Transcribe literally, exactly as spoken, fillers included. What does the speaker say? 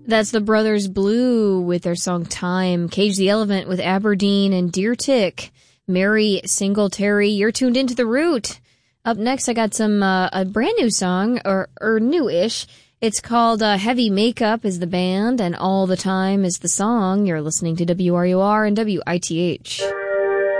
That's the Brothers Blue with their song Time. Cage the Elephant with Aberdeen and Deer Tick. Mary Singletary, you're tuned into The Root. Up next, I got some, uh, a brand new song, or, or new-ish. It's called uh, Heavy Makeup is the band, and All the Time is the song. You're listening to W R U R and W I T H.